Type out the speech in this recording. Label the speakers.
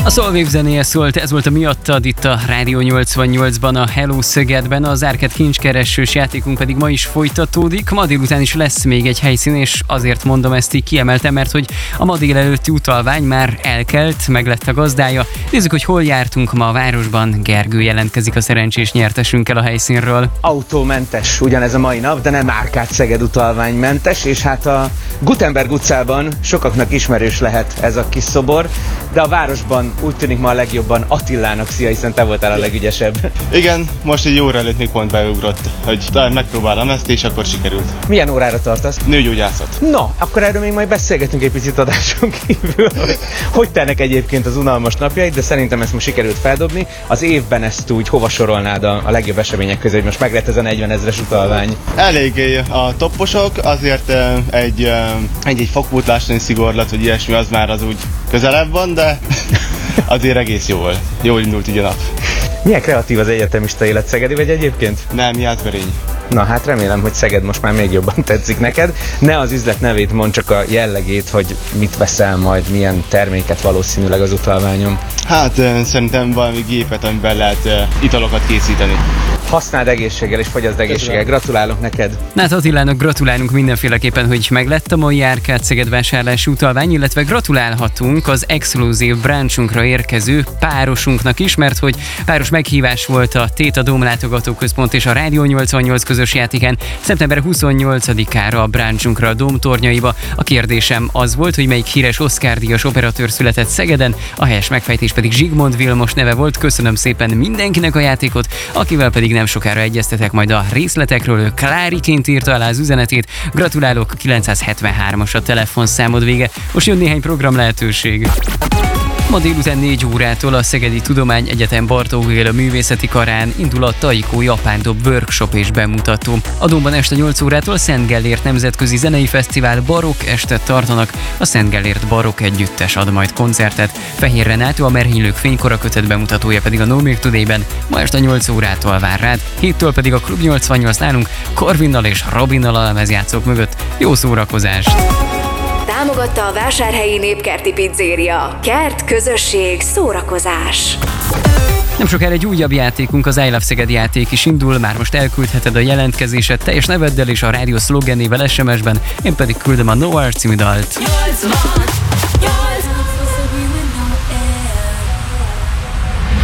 Speaker 1: Soulwave zenéje szólt, ez volt a Miattad itt a Rádió 88-ban, a Hello Szegedben, az Árkád kincskeresős játékunk pedig ma is folytatódik. Ma délután is lesz még egy helyszín, és azért mondom ezt így kiemeltem, mert hogy a ma délelőtti utalvány már elkelt, meg lett a gazdája. Nézzük, hogy hol jártunk ma a városban. Gergő jelentkezik a szerencsés nyertesünkkel a helyszínről.
Speaker 2: Autómentes ugyanez a mai nap, de nem Árkád-Szeged utalványmentes, és hát a Gutenberg utcában sokaknak ismerős lehet ez a kis szobor, de a városban úgy tűnik ma a legjobban Attilának. Szia, hiszen te voltál a legügyesebb.
Speaker 3: Igen, most egy óra előtt még pont beugrott, hogy talán megpróbálom ezt, és akkor sikerült.
Speaker 2: Milyen órára tartasz?
Speaker 3: Nőgyógyászat.
Speaker 2: No, akkor erről még majd beszélgetünk egy picit adáson kívül, hogy telnek egyébként az unalmas napjaid, de szerintem ezt most sikerült feldobni. Az évben ezt úgy hova sorolnád a legjobb események közé, hogy most meg lett ez a 40 000-es utalvány?
Speaker 3: Eléggé a topposok, azért egy fogpótlástani szigorlat, hogy ilyesmi, az már az úgy közelebb van, de azért egész jó volt. Jól indult így a nap.
Speaker 2: Milyen kreatív az egyetemista élet, szegedi vagy egyébként?
Speaker 3: Nem, Jászberény.
Speaker 2: Na hát remélem, hogy Szeged most már még jobban tetszik neked. Ne az üzlet nevét mondd, csak a jellegét, hogy mit veszel majd, milyen terméket valószínűleg az utalványon.
Speaker 3: Hát szerintem valami gépet, amiben lehet italokat készíteni.
Speaker 2: Használd egészséggel és fogyaszd egészséggel. Gratulálok neked!
Speaker 1: Na hát Attilának gratulálunk mindenféleképpen, hogy meglett a mai Árkád-Szeged vásárlási utalvány, illetve gratulálhatunk az exkluzív branchunkra érkező párosunknak is, mert hogy páros meghívás volt a Téta Dóm látogatóközpont és a Rádió 88 közös játékán szeptember 28-ára a branchunkra a Dóm tornyaiba. A kérdésem az volt, hogy melyik híres Oscar-díjas operatőr született Szegeden, a helyes megfejtés pedig Zsigmond Vilmos neve volt. Köszönöm szépen mindenkinek a játékot, akivel pedig nem sokára egyeztetek majd a részletekről. Ő Kláriként írta alá az üzenetét. Gratulálok, 973-as a telefonszámod vége. Most jön néhány program lehetőség. Ma délután 4 órától a Szegedi Tudományegyetem Bartók Béla Művészeti Karán indul a Taiko Japán Dob workshop és bemutató. A Dómban este 8 órától Szent Gellért Nemzetközi Zenei Fesztivál barokk estet tartanak, a Szent Gellért Barokk Együttes ad majd koncertet. Fehér Renátó, a Merhénylők fénykora kötet bemutatója pedig a No Milk Today-ben ma este 8 órától vár rád, 7-től pedig a Klub 88 nálunk Corvinnal és Robinnal a lemezjátszók mögött. Jó szórakozást!
Speaker 4: Támogatta a Vásárhelyi Népkerti Pizzéria. Kert, közösség, szórakozás.
Speaker 1: Nem sokára egy újabb játékunk, az I Love Szeged játék is indul, már most elküldheted a jelentkezésed teljes neveddel és a rádió szlogenével SMS-ben, én pedig küldöm a No Art című dalt.
Speaker 5: 80.